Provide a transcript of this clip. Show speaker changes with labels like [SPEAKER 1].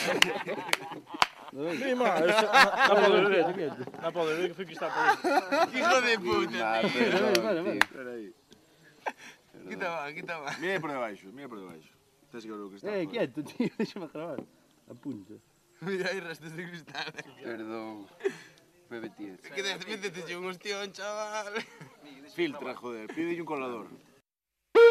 [SPEAKER 1] Mima, no poder ver. No poder ver que foi que está por aí.
[SPEAKER 2] Hijo de puta, tío.
[SPEAKER 3] Espera aí.
[SPEAKER 2] Quita va.
[SPEAKER 3] Mira por debaixo, mira por debaixo. Tens que ver o que está.
[SPEAKER 4] Quieto, tío, déxame gravar. Apunta.
[SPEAKER 2] Mira, hay restos de cristal.
[SPEAKER 5] Perdón. Bebe tío.
[SPEAKER 2] Métete un hostión, chaval.
[SPEAKER 3] Filtra, joder, pídelle un colador.